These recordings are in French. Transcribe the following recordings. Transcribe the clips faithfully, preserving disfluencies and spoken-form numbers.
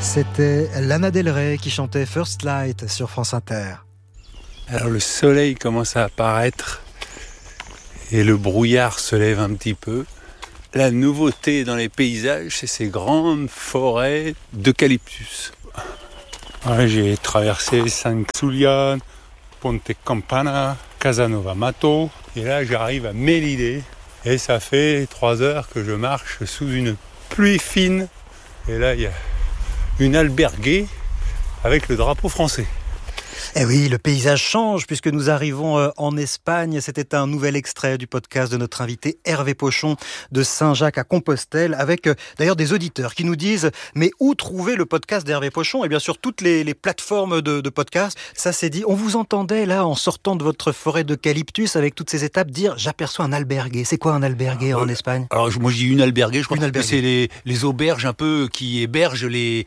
C'était Lana Del Rey qui chantait First Light sur France Inter. Alors le soleil commence à apparaître et le brouillard se lève un petit peu. La nouveauté dans les paysages, c'est ces grandes forêts d'eucalyptus. Ouais, j'ai traversé San Zulian, Ponte Campana, Casanova Mato, et là j'arrive à Melide. Et ça fait trois heures que je marche sous une pluie fine. Et là il y a une alberguée avec le drapeau français. Eh oui, le paysage change puisque nous arrivons en Espagne. C'était un nouvel extrait du podcast de notre invité Hervé Pochon de Saint-Jacques-à-Compostelle, avec d'ailleurs des auditeurs qui nous disent « Mais où trouver le podcast d'Hervé Pochon ?» Et bien sûr, toutes les, les plateformes de, de podcast, ça c'est dit. On vous entendait là, en sortant de votre forêt d'eucalyptus, avec toutes ces étapes, dire « J'aperçois un albergué ». C'est quoi un albergué euh, en Espagne ? Alors moi je dis une alberguée, je crois une que c'est les, les auberges un peu qui hébergent les,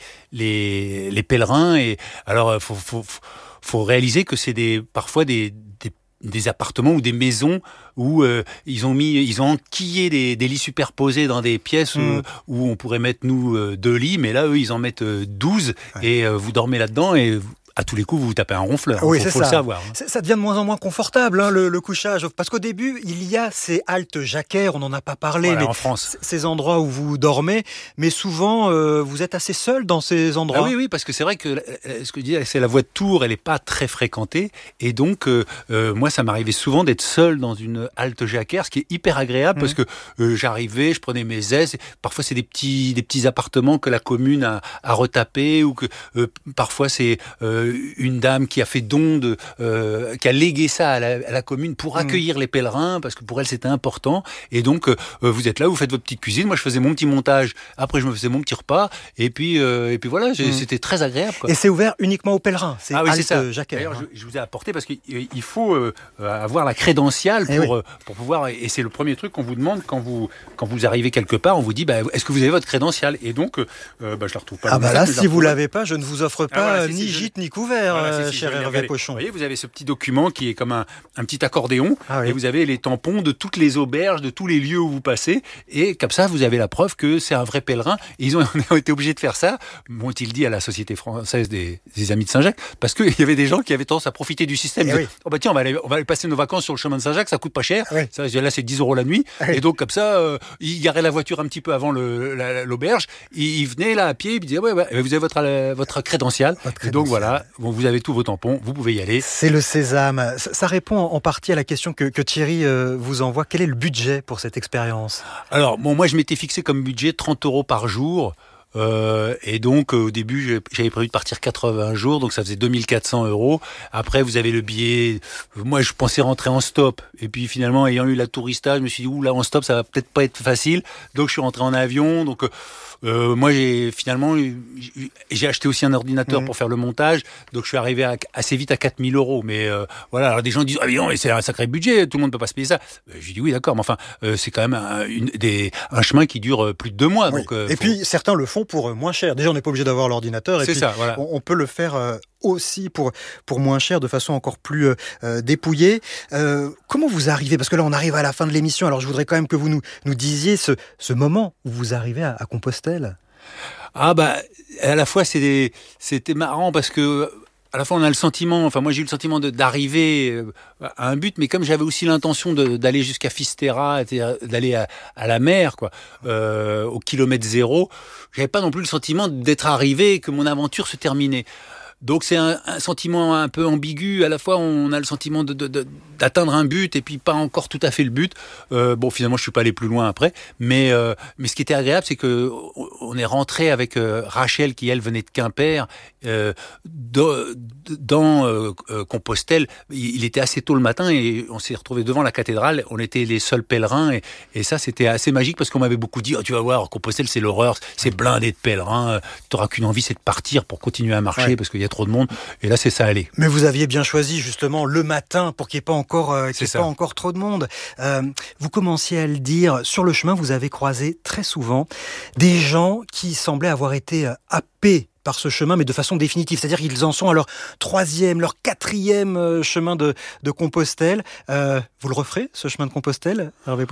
les, les pèlerins. Et alors il faut... faut, faut faut réaliser que c'est des, parfois des, des, des appartements ou des maisons où euh, ils ont mis, ils ont enquillé des, des lits superposés dans des pièces mmh. où, où on pourrait mettre nous euh, deux lits, mais là eux ils en mettent euh, douze ouais. et euh, vous dormez là-dedans et à tous les coups, vous vous tapez un ronfleur. Oui, faut, c'est faut ça. le savoir. Hein. Ça devient de moins en moins confortable, hein, le, le couchage. Parce qu'au début, il y a ces haltes jacquaires, on n'en a pas parlé, voilà, mais en France. Ces endroits où vous dormez, mais souvent, euh, vous êtes assez seul dans ces endroits. Ah oui, oui, parce que c'est vrai que ce que je dis, c'est la voie de Tours, elle n'est pas très fréquentée. Et donc, euh, euh, moi, ça m'arrivait souvent d'être seul dans une halte jacquère, ce qui est hyper agréable mmh. parce que euh, j'arrivais, je prenais mes aises. Parfois, c'est des petits, des petits appartements que la commune a, a retapés ou que euh, parfois, c'est euh, une dame qui a fait don de, euh, qui a légué ça à la, à la commune pour accueillir mmh. les pèlerins, parce que pour elle c'était important. Et donc euh, vous êtes là, vous faites votre petite cuisine. Moi je faisais mon petit montage. Après je me faisais mon petit repas. Et puis euh, et puis voilà, mmh. c'était très agréable. Quoi. Et c'est ouvert uniquement aux pèlerins. C'est ah oui, c'est ça. Jacquard. D'ailleurs hein. je, je vous ai apporté parce qu'il il faut euh, avoir la crédentiale pour, oui. euh, pour pouvoir. Et c'est le premier truc qu'on vous demande quand vous quand vous arrivez quelque part. On vous dit bah, est-ce que vous avez votre crédentiale? Et donc euh, bah, je la retrouve pas. Ah bah là si vous l'avez pas, je ne vous offre pas ah, voilà, ni gîte ni couvert. Voilà, si, si, cher Hervé Pochon. Vous voyez, vous avez ce petit document qui est comme un, un petit accordéon ah oui. et vous avez les tampons de toutes les auberges, de tous les lieux où vous passez et comme ça vous avez la preuve que c'est un vrai pèlerin. Et ils ont, ont été obligés de faire ça, m'ont-ils dit à la Société française des, des Amis de Saint-Jacques, parce qu'il y avait des gens qui avaient tendance à profiter du système. Ils disaient, oui. oh bah tiens, on va, aller, on va aller passer nos vacances sur le chemin de Saint-Jacques, ça coûte pas cher. Oui. Ça, là, c'est dix euros la nuit. Oui. Et donc comme ça, euh, ils garaient la voiture un petit peu avant le, la, l'auberge. Ils venaient là à pied, ils disaient ouais, ouais vous avez votre, euh, votre crédentiale. Votre et donc voilà, bon, vous avez tous vos tampons, vous pouvez y aller. C'est le sésame. Ça répond en partie à la question que, que Thierry vous envoie. Quel est le budget pour cette expérience ? Alors, bon, moi, je m'étais fixé comme budget trente euros par jour. Euh, et donc, euh, au début, j'avais prévu de partir quatre-vingts jours, donc ça faisait deux mille quatre cents euros. Après, vous avez le billet. Moi, je pensais rentrer en stop. Et puis, finalement, ayant eu la tourista, je me suis dit, ouh, là, en stop, ça va peut-être pas être facile. Donc, je suis rentré en avion. Donc, euh, Euh, moi, j'ai finalement, j'ai acheté aussi un ordinateur mmh. pour faire le montage, donc je suis arrivé à, assez vite à quatre mille euros. Mais euh, voilà, alors des gens disent ah mais non, mais c'est un sacré budget, tout le monde peut pas se payer ça. Euh, je dis oui, d'accord, mais enfin, euh, c'est quand même un, une, des, un chemin qui dure plus de deux mois. Oui. Donc, euh, et faut... puis certains le font pour moins cher. Déjà, on n'est pas obligé d'avoir l'ordinateur. Et c'est puis, ça, voilà. on, on peut le faire. Euh, aussi pour pour moins cher, de façon encore plus euh, dépouillée. Euh, comment vous arrivez ? Parce que là, on arrive à la fin de l'émission. Alors, je voudrais quand même que vous nous nous disiez ce ce moment où vous arrivez à, à Compostelle. Ah bah, à la fois c'est des, c'était marrant parce que à la fois on a le sentiment, enfin moi j'ai eu le sentiment de, d'arriver à un but, mais comme j'avais aussi l'intention de, d'aller jusqu'à Fisterra, d'aller à, à la mer, quoi, euh, au kilomètre zéro, j'avais pas non plus le sentiment d'être arrivé et que mon aventure se terminait. Donc c'est un, un sentiment un peu ambigu. À la fois, on a le sentiment de, de, de, d'atteindre un but et puis pas encore tout à fait le but. Euh, bon, finalement, je suis pas allé plus loin après. Mais euh, mais ce qui était agréable, c'est que on est rentré avec euh, Rachel, qui elle venait de Quimper, euh, de, de, dans euh, Compostelle. Il, il était assez tôt le matin et on s'est retrouvé devant la cathédrale. On était les seuls pèlerins et, et ça, c'était assez magique parce qu'on m'avait beaucoup dit oh, tu vas voir, Compostelle, c'est l'horreur, c'est blindé de pèlerins. T'auras qu'une envie, c'est de partir pour continuer à marcher ouais. parce qu'il y a trop de monde, et là c'est ça allé. Mais vous aviez bien choisi justement le matin pour qu'il n'y ait pas encore, euh, qu'il y ait pas encore trop de monde. Euh, vous commenciez à le dire, sur le chemin vous avez croisé très souvent des gens qui semblaient avoir été happés par ce chemin, mais de façon définitive. C'est-à-dire qu'ils en sont à leur troisième, leur quatrième chemin de, de Compostelle. Euh, vous le referez, ce chemin de Compostelle, Hervé Pochon ?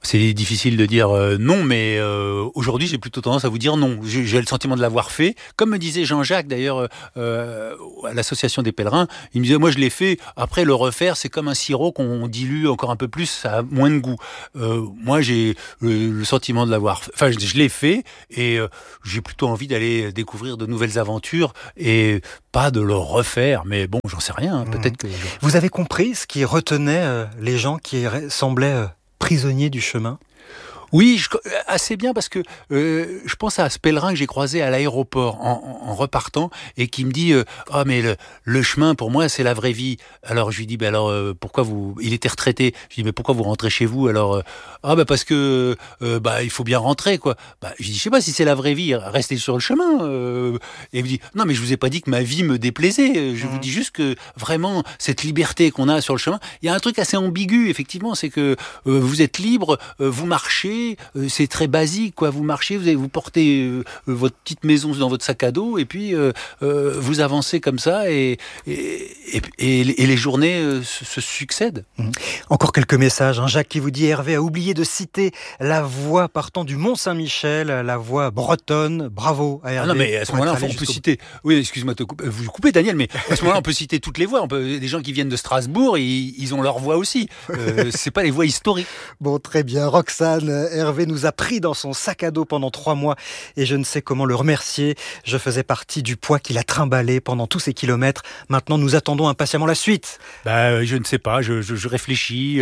C'est difficile de dire euh, non, mais euh, aujourd'hui, j'ai plutôt tendance à vous dire non. J'ai, j'ai le sentiment de l'avoir fait. Comme me disait Jean-Jacques, d'ailleurs, euh, à l'Association des pèlerins, il me disait, moi, je l'ai fait. Après, le refaire, c'est comme un sirop qu'on dilue encore un peu plus, ça a moins de goût. Euh, moi, j'ai le, le sentiment de l'avoir fait. Enfin, je, je l'ai fait et euh, j'ai plutôt envie d'aller découvrir de nouvelles aventures et pas de le refaire. Mais bon, j'en sais rien. Hein, mmh. Peut-être que... Vous avez compris ce qui retenait euh, les gens qui semblaient... Euh... prisonnier du chemin? Oui, je, assez bien parce que euh, je pense à ce pèlerin que j'ai croisé à l'aéroport en, en, en repartant et qui me dit euh, « Ah, mais le, le chemin, pour moi, c'est la vraie vie. » Alors, je lui dis bah, « alors, euh, pourquoi vous... » Il était retraité. Je lui dis « Mais pourquoi vous rentrez chez vous ?» Alors, euh, « Ah, bah parce que euh, bah il faut bien rentrer, quoi. » Bah, je dis « Je sais pas si c'est la vraie vie. Restez sur le chemin. Euh. » Et il me dit « Non, mais je vous ai pas dit que ma vie me déplaisait. Je mmh. vous dis juste que vraiment, cette liberté qu'on a sur le chemin, il y a un truc assez ambigu, effectivement, c'est que euh, vous êtes libre, euh, vous marchez, c'est très basique, quoi. Vous marchez, vous, avez, vous portez euh, votre petite maison dans votre sac à dos et puis euh, euh, vous avancez comme ça et, et, et, et les journées euh, se, se succèdent. Mmh. Encore quelques messages. Hein. Jacques qui vous dit « Hervé a oublié de citer la voix partant du Mont-Saint-Michel, la voix bretonne. Bravo à Hervé. » Ah non, mais à ce moment-là, on peut citer... Oui, excuse-moi, te couper, vous coupez, Daniel, mais à ce moment-là, on peut citer toutes les voix. On peut... Des gens qui viennent de Strasbourg, ils, ils ont leur voix aussi. Euh, c'est pas les voix historiques. Bon, très bien. Roxane, Hervé nous a pris dans son sac à dos pendant trois mois et je ne sais comment le remercier. Je faisais partie du poids qu'il a trimballé pendant tous ces kilomètres. Maintenant, nous attendons impatiemment la suite. Bah, je ne sais pas, je, je, je réfléchis,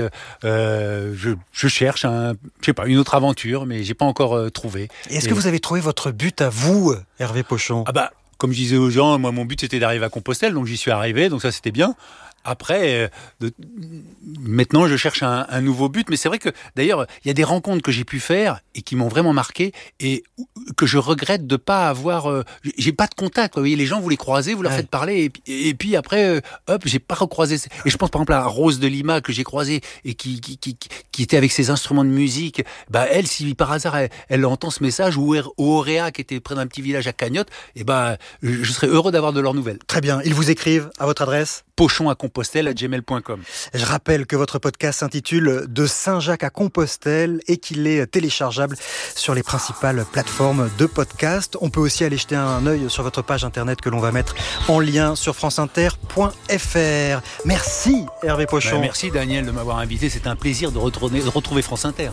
euh, je, je cherche un, je sais pas, une autre aventure, mais j'ai pas encore euh, trouvé. Et est-ce et... que vous avez trouvé votre but à vous, Hervé Pochon ? Ah bah, comme je disais aux gens, moi mon but c'était d'arriver à Compostelle, donc j'y suis arrivé, donc ça c'était bien. Après, de... maintenant, je cherche un, un nouveau but. Mais c'est vrai que, d'ailleurs, il y a des rencontres que j'ai pu faire et qui m'ont vraiment marqué et que je regrette de pas avoir... Euh, j'ai pas de contact. Vous voyez, les gens, vous les croisez, vous leur ouais. faites parler et, et puis après, euh, hop, j'ai pas recroisé. Et je pense par exemple à Rose de Lima que j'ai croisée et qui, qui, qui, qui était avec ses instruments de musique. Bah, elle, si par hasard, elle, elle entend ce message, ou Oréa, qui était près d'un petit village à Cagnotte, et bah, je serais heureux d'avoir de leurs nouvelles. Très bien. Ils vous écrivent à votre adresse ? Pochon à Compostelle à gmail point com. Je rappelle que votre podcast s'intitule « De Saint-Jacques à Compostelle » et qu'il est téléchargeable sur les principales plateformes de podcast. On peut aussi aller jeter un œil sur votre page internet que l'on va mettre en lien sur franceinter point f r. Merci Hervé Pochon. Ben, merci Daniel de m'avoir invité. C'est un plaisir de, retourner, de retrouver France Inter.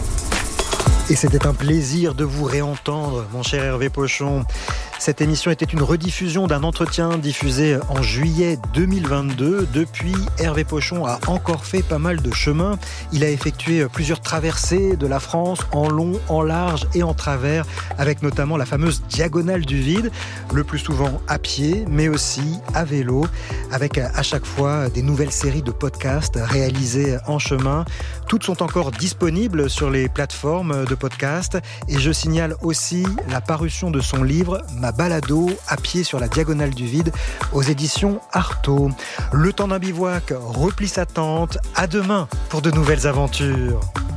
Et c'était un plaisir de vous réentendre, mon cher Hervé Pochon. Cette émission était une rediffusion d'un entretien diffusé en juillet deux mille vingt-deux. Depuis, Hervé Pochon a encore fait pas mal de chemin. Il a effectué plusieurs traversées de la France en long, en large et en travers, avec notamment la fameuse diagonale du vide, le plus souvent à pied, mais aussi à vélo, avec à chaque fois des nouvelles séries de podcasts réalisés en chemin. Toutes sont encore disponibles sur les plateformes de podcasts et je signale aussi la parution de son livre « Ma balado à pied sur la diagonale du vide » aux éditions Artaud. Le temps d'un bivouac replie sa tente. À demain pour de nouvelles aventures.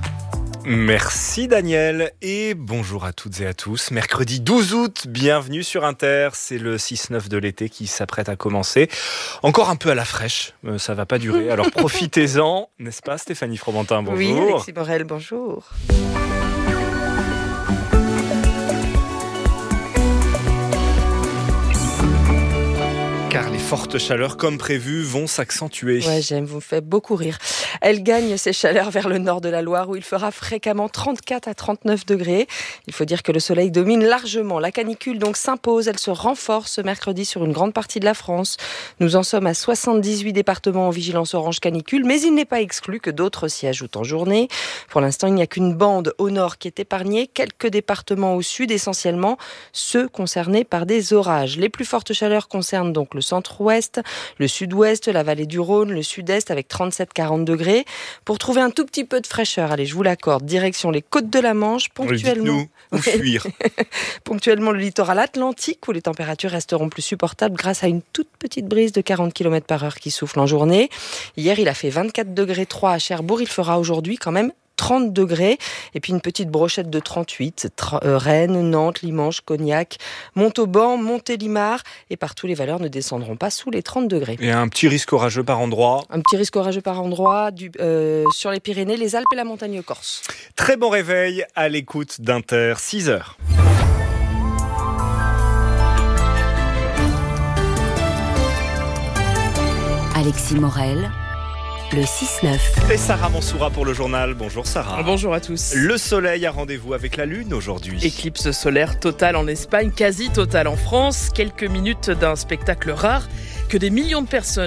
Merci Daniel et bonjour à toutes et à tous. Mercredi douze août, bienvenue sur Inter. C'est le six neuf de l'été qui s'apprête à commencer. Encore un peu à la fraîche, euh, ça va pas durer. Alors profitez-en, n'est-ce pas Stéphanie Fromentin, bonjour. Oui, Alexis Morel, bonjour. Car les fortes chaleurs, comme prévu, vont s'accentuer. Ouais, j'aime, vous me faites beaucoup rire. Elle gagne ces chaleurs vers le nord de la Loire, où il fera fréquemment trente-quatre à trente-neuf degrés. Il faut dire que le soleil domine largement. La canicule donc s'impose, elle se renforce ce mercredi sur une grande partie de la France. Nous en sommes à soixante-dix-huit départements en vigilance orange canicule, mais il n'est pas exclu que d'autres s'y ajoutent en journée. Pour l'instant, il n'y a qu'une bande au nord qui est épargnée, quelques départements au sud, essentiellement ceux concernés par des orages. Les plus fortes chaleurs concernent donc le centre-ouest, le sud-ouest, la vallée du Rhône, le sud-est avec trente-sept à quarante degrés. Pour trouver un tout petit peu de fraîcheur, allez, je vous l'accorde, direction les côtes de la Manche, ponctuellement. Dites-nous, où fuir. Ponctuellement le littoral atlantique où les températures resteront plus supportables grâce à une toute petite brise de quarante kilomètres par heure qui souffle en journée. Hier, il a fait vingt-quatre degrés trois à Cherbourg, il fera aujourd'hui quand même trente degrés. Et puis une petite brochette de trente-huit. Tra- euh, Rennes, Nantes, Limoges, Cognac, Montauban, Montélimar. Et partout, les valeurs ne descendront pas sous les trente degrés. Et un petit risque orageux par endroit. Un petit risque orageux par endroit du, euh, sur les Pyrénées, les Alpes et la montagne corse. Très bon réveil à l'écoute d'Inter, six heures. Alexis Morel, le six neuf. Et Sarah Mansoura pour le journal. Bonjour Sarah. Bonjour à tous. Le soleil a rendez-vous avec la lune aujourd'hui. Éclipse solaire totale en Espagne, quasi totale en France. Quelques minutes d'un spectacle rare que des millions de personnes